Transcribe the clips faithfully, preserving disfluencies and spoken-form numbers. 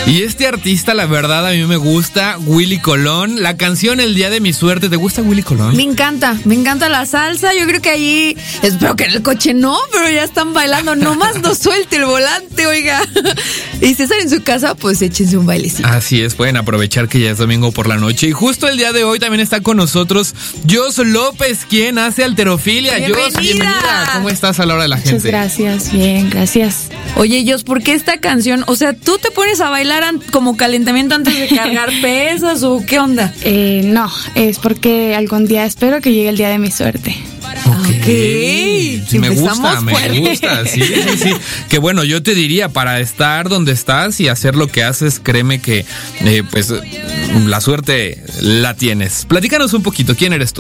Y este artista, la verdad, a mí me gusta, Willy Colón. La canción El Día de Mi Suerte, ¿te gusta Willy Colón? Me encanta, me encanta la salsa. Yo creo que allí, espero que en el coche no, pero ya están bailando. Nomás no suelte el volante, oiga. Y si están en su casa, pues échense un bailecito. Así es, pueden aprovechar que ya es domingo por la noche. Y justo el día de hoy también está con nosotros Jos López, quien hace halterofilia. ¡Bienvenida! Jos, bienvenida. ¿Cómo estás a la hora de la gente? Muchas gracias, bien, gracias. Oye, Jos, ¿por qué esta canción? O sea, ¿tú te pones a bailar an- como calentamiento antes de cargar pesas o qué onda? Eh, no, es porque algún día espero que llegue el día de mi suerte. Ok, Okay. sí, me gusta, Empezamos me fuerte. gusta, sí, sí, sí. Que bueno, yo te diría, para estar donde estás y hacer lo que haces, créeme que eh, pues la suerte la tienes. Platícanos un poquito, ¿quién eres tú?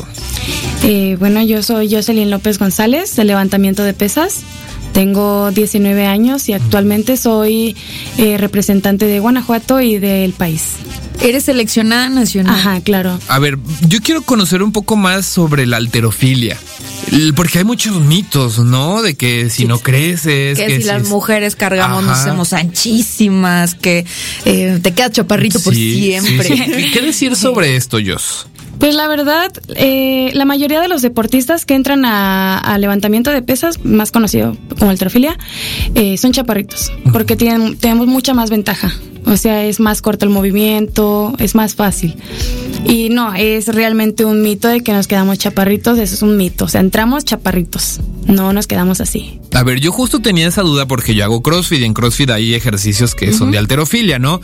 Eh, bueno, yo soy Jocelyn López González, de levantamiento de pesas. Tengo diecinueve años y actualmente soy eh, representante de Guanajuato y del país. Eres seleccionada nacional. Ajá, claro. A ver, yo quiero conocer un poco más sobre la halterofilia, porque hay muchos mitos, ¿no? De que si no creces, Que, que si las es- mujeres cargamos, Ajá. nos hacemos anchísimas, que eh, te quedas chaparrito por Sí, siempre. sí, sí. ¿Qué decir sobre esto, Jos? Pues la verdad, eh, la mayoría de los deportistas que entran a, a levantamiento de pesas, más conocido como halterofilia, eh, son chaparritos, porque tienen, tenemos mucha más ventaja. O sea, es más corto el movimiento, es más fácil. Y no, es realmente un mito de que nos quedamos chaparritos, eso es un mito. O sea, entramos chaparritos, no nos quedamos así. A ver, yo justo tenía esa duda porque yo hago CrossFit y en CrossFit hay ejercicios que son de halterofilia, ¿no?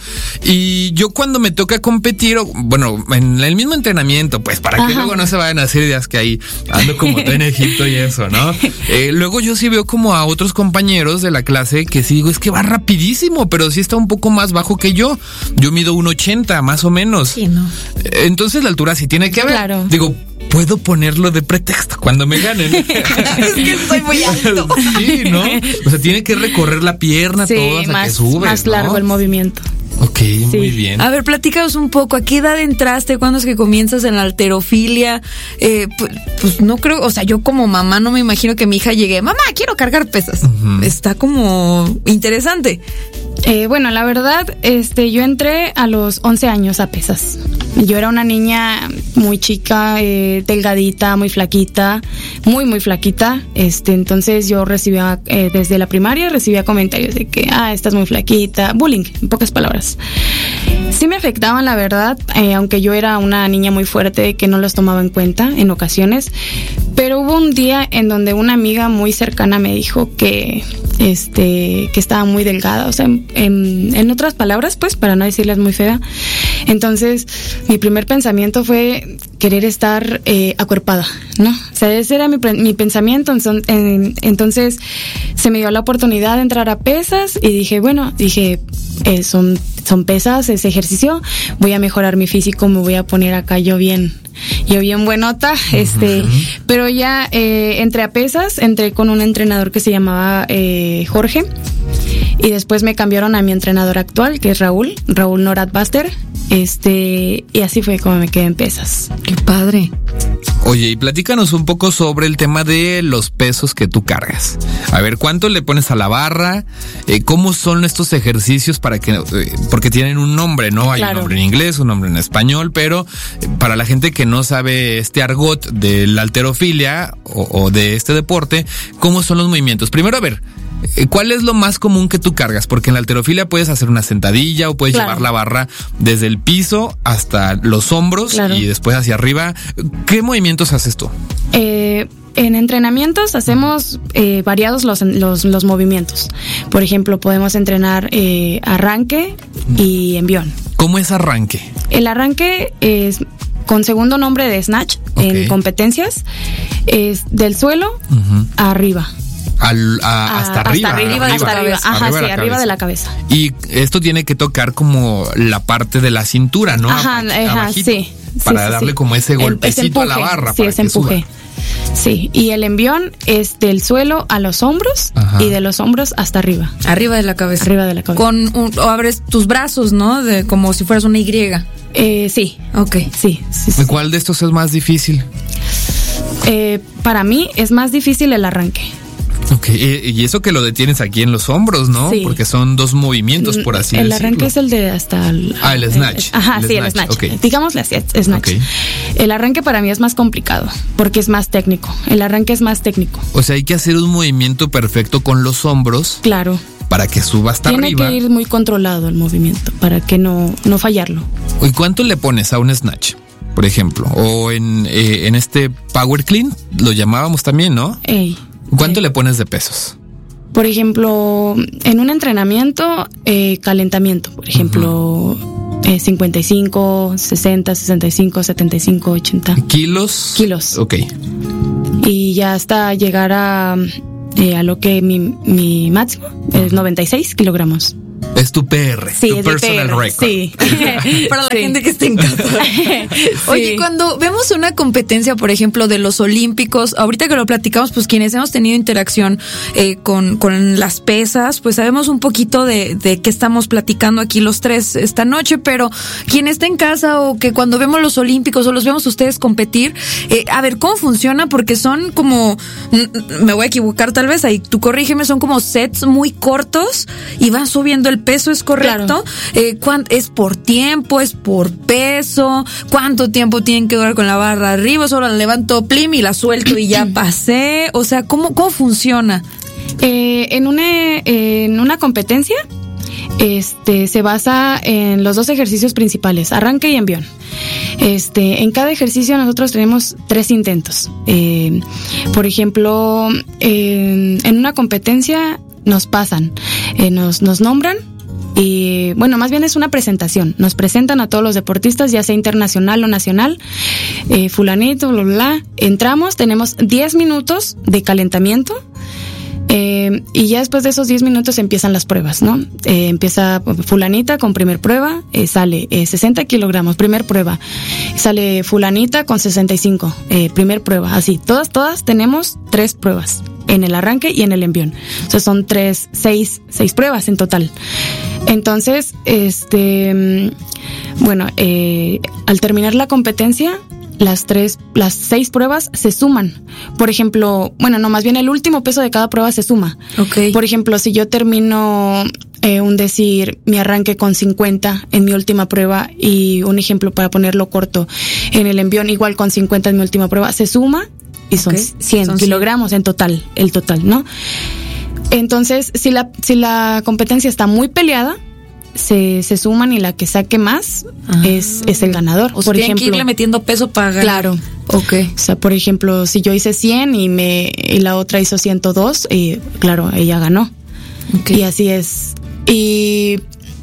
Y yo cuando me toca competir, o, bueno, en el mismo entrenamiento, pues para que Ajá. luego no se vayan a hacer ideas que ahí ando como tú en Egipto y eso, ¿no? Eh, luego yo sí veo como a otros compañeros de la clase que sí digo, es que va rapidísimo, pero sí está un poco más bajo que yo. Yo mido uno ochenta, más o menos. Sí, ¿no? Eh, Entonces la altura sí tiene que ver. Claro. Digo, puedo ponerlo de pretexto cuando me ganen. Es que estoy muy alto. Sí, ¿no? O sea, tiene que recorrer la pierna Sí, toda hasta más, que subes, más ¿no? largo el movimiento. Ok, muy bien. A ver, platícanos un poco, ¿a qué edad entraste? ¿Cuándo es que comienzas en la halterofilia? Eh, pues, pues no creo, o sea, yo como mamá no me imagino que mi hija llegue, mamá, quiero cargar pesas. Ujú. Está como interesante. Eh, bueno, la verdad, este, yo entré a los once años a pesas. Yo era una niña muy chica, eh, delgadita, muy flaquita, muy, muy flaquita. Este, entonces yo recibía, eh, desde la primaria recibía comentarios de que, ah, estás muy flaquita, bullying, en pocas palabras. Sí me afectaban, la verdad, eh, aunque yo era una niña muy fuerte que no los tomaba en cuenta en ocasiones. Pero hubo un día en donde una amiga muy cercana me dijo que, este, que estaba muy delgada, o sea, en, en, en otras palabras, pues, para no decirles muy fea. Entonces, mi primer pensamiento fue querer estar eh, acuerpada, ¿no? O sea, ese era mi, mi pensamiento. Entonces, se me dio la oportunidad de entrar a pesas y dije, bueno, dije, eh, son, son pesas, ese ejercicio, voy a mejorar mi físico, me voy a poner acá yo bien, yo bien buenota, este, pero ya eh, entré a pesas, entré con un entrenador que se llamaba eh, Jorge, y después me cambiaron a mi entrenador actual, que es Raúl, Raúl Norat Baster, este, y así fue como me quedé en pesas. Qué padre. Oye, y platícanos un poco sobre el tema de los pesos que tú cargas. A ver, ¿cuánto le pones a la barra? Eh, ¿Cómo son estos ejercicios para que, eh, porque tienen un nombre, ¿no? Hay Claro. un nombre en inglés, un nombre en español, pero eh, para la gente que no sabe este argot de la halterofilia o, o de este deporte, ¿cómo son los movimientos? Primero, a ver, eh, ¿cuál es lo más común que tú cargas? Porque en la halterofilia puedes hacer una sentadilla o puedes Claro. llevar la barra desde el piso hasta los hombros Claro. y después hacia arriba. ¿Qué movimientos haces tú? Eh, en entrenamientos hacemos eh, variados los, los, los movimientos. Por ejemplo, podemos entrenar eh, arranque y envión. ¿Cómo es arranque? El arranque es con segundo nombre de snatch Ok. en competencias, es del suelo Ujú. a arriba. Al, a- hasta, Ah, arriba. Hasta arriba, hasta arriba. Ajá, Arriba sí, la arriba cabeza. de la cabeza. Y esto tiene que tocar como la parte de la cintura, ¿no? Ajá, Aba- ajá, abajito, sí. Para sí, sí, darle sí. como ese El- golpecito a la empuje, barra. Sí, para ese que suba. empuje. Sí, y el envión es del suelo a los hombros Ajá. y de los hombros hasta arriba. Arriba de la cabeza. Arriba de la cabeza. Con un, o abres tus brazos, ¿no? De, como si fueras una Y. Eh, sí, Ok. sí, sí, sí. ¿Cuál de estos es más difícil? Eh, para mí es más difícil el arranque. Ok, y eso que lo detienes aquí en los hombros, ¿no? Sí. Porque son dos movimientos, por así el decirlo. El arranque es el de hasta el... Ah, el snatch. El, ajá, el sí, snatch. el snatch. Okay. Digámosle así, es snatch. Okay. El arranque para mí es más complicado, porque es más técnico. El arranque es más técnico. O sea, hay que hacer un movimiento perfecto con los hombros. Claro. Para que suba hasta Tiene arriba. Tiene que ir muy controlado el movimiento, para que no, no fallarlo. ¿Y cuánto le pones a un snatch, por ejemplo? O en, eh, en este Power Clean, lo llamábamos también, ¿no? Ey, ¿Cuánto ey. le pones de pesos? Por ejemplo, en un entrenamiento, eh, calentamiento, por ejemplo, uh-huh. eh, cincuenta y cinco, sesenta, sesenta y cinco, setenta y cinco, ochenta. ¿Kilos? Kilos. Ok. Y ya hasta llegar a, eh, a lo que mi, mi máximo es noventa y seis kilogramos. Es tu P R, sí, tu es personal P R, record. Sí. Para la sí. gente que esté en casa. Oye, sí. cuando vemos una competencia, por ejemplo, de los olímpicos, ahorita que lo platicamos, pues quienes hemos tenido interacción eh, con, con las pesas, pues sabemos un poquito de, de qué estamos platicando aquí los tres esta noche, pero quien está en casa o que cuando vemos los olímpicos o los vemos ustedes competir, eh, a ver, ¿cómo funciona? Porque son como, me voy a equivocar tal vez, ahí tú corrígeme, son como sets muy cortos y van subiendo el peso, ¿es correcto? Claro. Eh, ¿Es por tiempo? ¿Es por peso? ¿Cuánto tiempo tienen que durar con la barra arriba? Solo la levanto plim y la suelto y ya pasé. O sea, ¿cómo, cómo funciona? Eh, en una, eh, en una competencia este, se basa en los dos ejercicios principales, arranque y envión. Este, en cada ejercicio nosotros tenemos tres intentos. Eh, por ejemplo, eh, en una competencia nos pasan, eh, nos, nos nombran y bueno, más bien es una presentación. Nos presentan a todos los deportistas, ya sea internacional o nacional, eh, fulanito, bla, bla, bla. Entramos, tenemos diez minutos de calentamiento. Eh, y ya después de esos diez minutos empiezan las pruebas, ¿no? Eh, empieza fulanita con primer prueba, eh, sale eh, sesenta kilogramos, primer prueba. Sale fulanita con sesenta y cinco, eh, primer prueba. Así, todas, todas tenemos tres pruebas en el arranque y en el envión. O sea, son tres, seis, seis pruebas en total. Entonces, este, bueno, eh, al terminar la competencia, las tres, las seis pruebas se suman. Por ejemplo, bueno, no, más bien el último peso de cada prueba se suma. Okay. Por ejemplo, si yo termino, eh, un decir, mi arranque con cincuenta en mi última prueba y un ejemplo para ponerlo corto, en el envión igual con cincuenta en mi última prueba, se suma y son okay. cien son kilogramos cien. En total, el total, ¿no? Entonces, si la, si la competencia está muy peleada, se, se suman y la que saque más ah. es, es el ganador. O sea, por tienen ejemplo, que irle metiendo peso para ganar. Claro. Okay. O sea, por ejemplo, si yo hice cien y me y la otra hizo ciento dos, y claro, ella ganó. Okay. Y así es. Y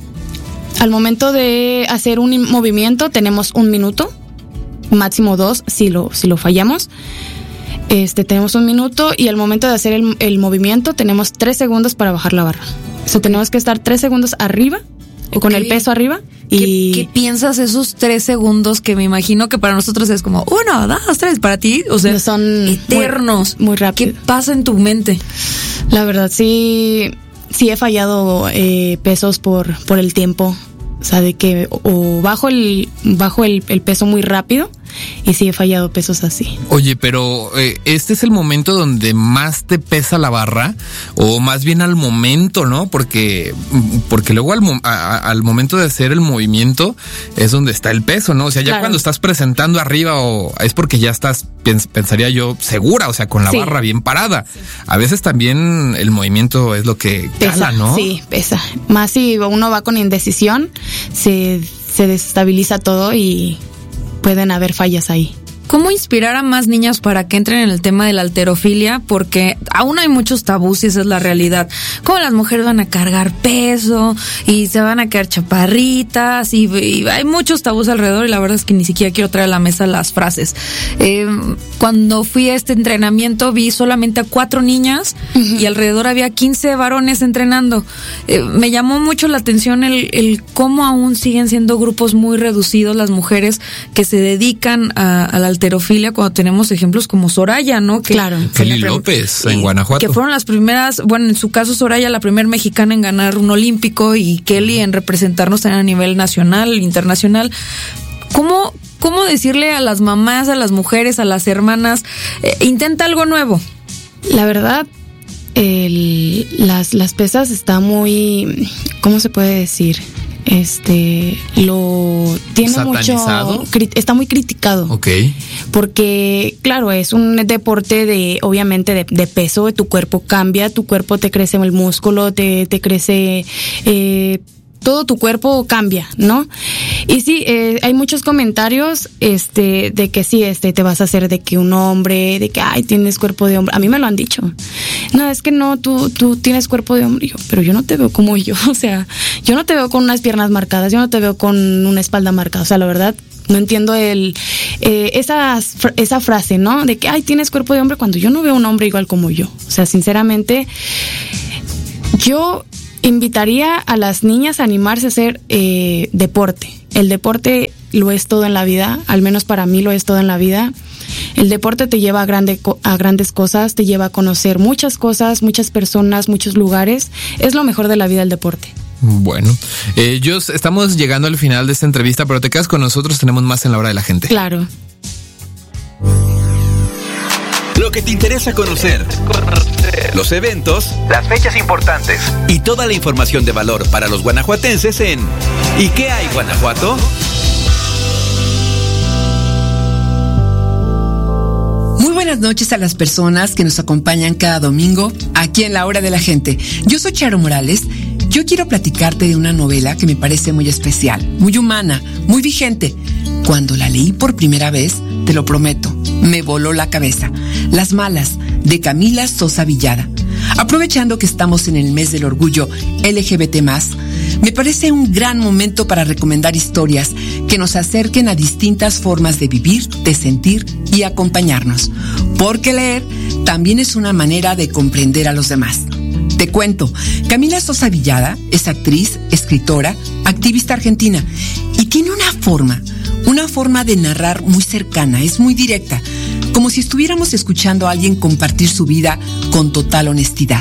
al momento de hacer un movimiento tenemos un minuto, máximo dos si lo si lo fallamos. Este, tenemos un minuto y al momento de hacer el, el movimiento tenemos tres segundos para bajar la barra. O sea, tenemos que estar tres segundos arriba, okay. con el peso arriba. Y ¿Qué, ¿Qué piensas esos tres segundos que me imagino que para nosotros es como uno, dos, tres, para ti? O sea, son eternos. Muy, muy rápido. ¿Qué pasa en tu mente? La verdad, sí, sí he fallado eh, pesos por, por el tiempo. O sea, de que o bajo el bajo el, el peso muy rápido y sí he fallado pesos así. Oye, pero eh, este es el momento donde más te pesa la barra o más bien al momento, ¿no? Porque porque luego al, a, al momento de hacer el movimiento es donde está el peso, ¿no? O sea, ya claro. cuando estás presentando arriba o es porque ya estás, pens, pensaría yo, segura, o sea, con la sí. barra bien parada. Sí. A veces también el movimiento es lo que pesa, cala, ¿no? Sí, pesa. Más si uno va con indecisión, se, se desestabiliza todo y pueden haber fallas ahí. ¿Cómo inspirar a más niñas para que entren en el tema de la halterofilia? Porque aún hay muchos tabús y esa es la realidad. ¿Cómo las mujeres van a cargar peso y se van a quedar chaparritas? Y, y hay muchos tabús alrededor y la verdad es que ni siquiera quiero traer a la mesa las frases. Eh, cuando fui a este entrenamiento vi solamente a cuatro niñas uh-huh. y alrededor había quince varones entrenando. Eh, me llamó mucho la atención el, el cómo aún siguen siendo grupos muy reducidos las mujeres que se dedican a, a la halterofilia cuando tenemos ejemplos como Soraya, ¿no? Que, claro. Kelly López en Guanajuato. Que fueron las primeras, bueno, en su caso Soraya la primera mexicana en ganar un olímpico y Kelly en representarnos a nivel nacional, internacional. ¿Cómo, cómo decirle a las mamás, a las mujeres, a las hermanas, eh, intenta algo nuevo? La verdad, el, las, las pesas está muy, ¿cómo se puede decir? Este, lo tiene ¿satanizado? Mucho, está muy criticado. Ok. Porque, claro, es un deporte de, obviamente, de, de peso, tu cuerpo cambia, tu cuerpo te crece el músculo, te, te crece, eh, todo tu cuerpo cambia, ¿no? Y sí, eh, hay muchos comentarios, este, de que sí, este, te vas a hacer de que un hombre, de que, ay, tienes cuerpo de hombre. A mí me lo han dicho. No, es que no, tú, tú tienes cuerpo de hombre. Yo, pero yo no te veo como yo, o sea, yo no te veo con unas piernas marcadas, yo no te veo con una espalda marcada, o sea, la verdad, no entiendo el, eh, esa, esa frase, ¿no? De que, ay, tienes cuerpo de hombre, cuando yo no veo un hombre igual como yo. O sea, sinceramente, yo invitaría a las niñas a animarse a hacer eh, deporte. El deporte lo es todo en la vida, al menos para mí lo es todo en la vida. El deporte te lleva a, grande, a grandes cosas, te lleva a conocer muchas cosas, muchas personas, muchos lugares. Es lo mejor de la vida el deporte. Bueno, eh, Jos, estamos llegando al final de esta entrevista, pero te quedas con nosotros, tenemos más en la hora de la gente. Claro. Lo que te interesa conocer, los eventos, las fechas importantes y toda la información de valor para los guanajuatenses en ¿Y qué hay, Guanajuato? Muy buenas noches a las personas que nos acompañan cada domingo aquí en La Hora de la Gente. Yo soy Charo Morales. Yo quiero platicarte de una novela que me parece muy especial, muy humana, muy vigente. Cuando la leí por primera vez, te lo prometo, me voló la cabeza. Las malas, de Camila Sosa Villada. Aprovechando que estamos en el mes del orgullo L G B T más, me parece un gran momento para recomendar historias que nos acerquen a distintas formas de vivir, de sentir y acompañarnos. Porque leer también es una manera de comprender a los demás. Te cuento, Camila Sosa Villada es actriz, escritora, activista argentina y tiene una forma, una forma de narrar muy cercana, es muy directa, como si estuviéramos escuchando a alguien compartir su vida con total honestidad.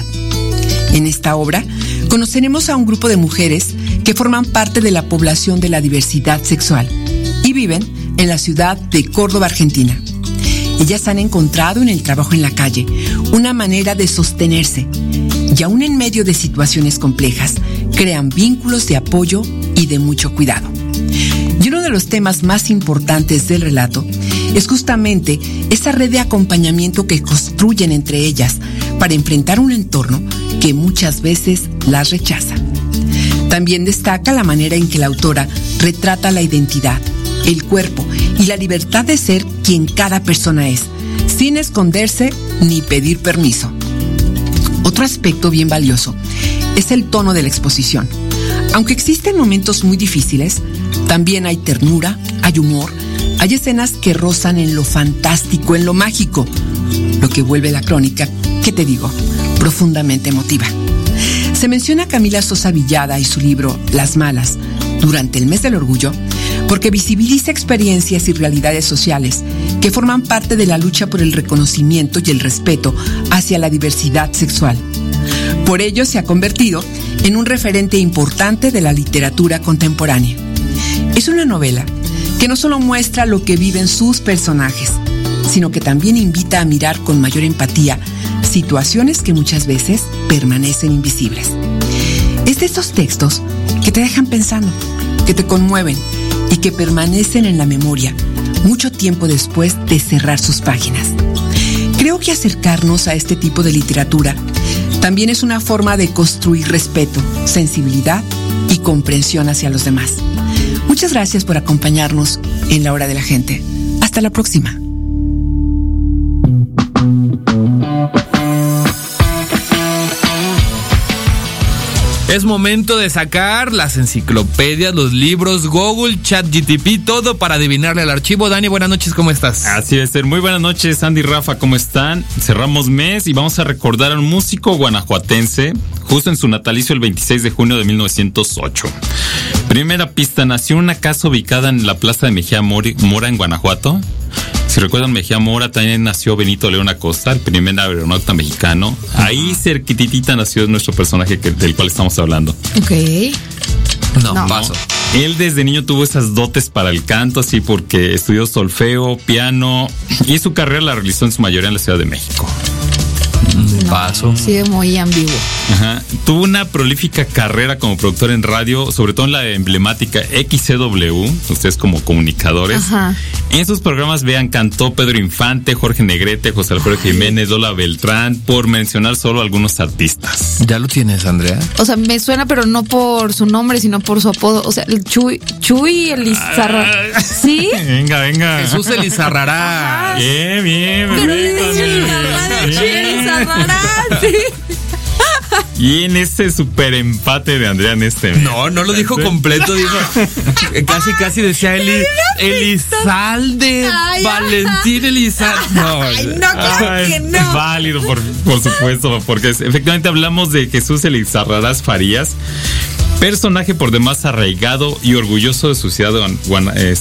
En esta obra conoceremos a un grupo de mujeres que forman parte de la población de la diversidad sexual y viven en la ciudad de Córdoba, Argentina. Ellas han encontrado en el trabajo en la calle una manera de sostenerse y aún en medio de situaciones complejas crean vínculos de apoyo y de mucho cuidado. Y uno de los temas más importantes del relato es justamente esa red de acompañamiento que construyen entre ellas para enfrentar un entorno que muchas veces las rechaza. También destaca la manera en que la autora retrata la identidad, el cuerpo y la libertad de ser quien cada persona es, sin esconderse ni pedir permiso. Otro aspecto bien valioso es el tono de la exposición. Aunque existen momentos muy difíciles, también hay ternura, hay humor, hay escenas que rozan en lo fantástico, en lo mágico, lo que vuelve la crónica, ¿qué te digo?, profundamente emotiva. Se menciona a Camila Sosa Villada y su libro Las Malas durante el mes del orgullo porque visibiliza experiencias y realidades sociales que forman parte de la lucha por el reconocimiento y el respeto hacia la diversidad sexual. Por ello se ha convertido en un referente importante de la literatura contemporánea. Es una novela que no solo muestra lo que viven sus personajes, sino que también invita a mirar con mayor empatía situaciones que muchas veces permanecen invisibles. Es de estos textos que te dejan pensando, que te conmueven y que permanecen en la memoria mucho tiempo después de cerrar sus páginas. Creo que acercarnos a este tipo de literatura también es una forma de construir respeto, sensibilidad y comprensión hacia los demás. Muchas gracias por acompañarnos en La Hora de la Gente. Hasta la próxima. Es momento de sacar las enciclopedias, los libros, Google, ChatGPT, todo para adivinarle al archivo. Dani, buenas noches, ¿cómo estás? Así es, muy buenas noches, Andy y Rafa, ¿cómo están? Cerramos mes y vamos a recordar a un músico guanajuatense, justo en su natalicio el veintiséis de junio de mil novecientos ocho. Primera pista, nació en una casa ubicada en la plaza de Mejía Mora, en Guanajuato. Si recuerdan, Mejía Mora también nació Benito León Acosta, el primer aeronauta mexicano. Ahí cerquitita nació nuestro personaje que, del cual estamos hablando. Ok. No, no, paso. Él desde niño tuvo esas dotes para el canto, así porque estudió solfeo, piano y su carrera la realizó en su mayoría en la Ciudad de México. No, Paso. Sí, muy ambiguo. Ajá. Tuvo una prolífica carrera como productor en radio, sobre todo en la emblemática X C W, ustedes como comunicadores. Ajá. En sus programas, vean, cantó Pedro Infante, Jorge Negrete, José Alfredo Jiménez, Lola Beltrán, por mencionar solo algunos artistas. ¿Ya lo tienes, Andrea? O sea, me suena, pero no por su nombre, sino por su apodo. O sea, el Chuy, Chuy Elizarra. ¿Sí? Venga, venga. Jesús Elizarrará. Bien, bien, Pero perfecto. dice el papá de Chuy Elizarrará, sí. Y en este super empate de Andrea en este mes. No, no lo dijo completo, dijo. Casi, casi decía Eli, Elizalde, Ay, Valentín Elizalde. No, Ay, no, claro Ay, que no. Válido, por, por supuesto, porque es- efectivamente hablamos de Jesús Elizarrarás Farías, personaje por demás arraigado y orgulloso de su ciudad, Guana-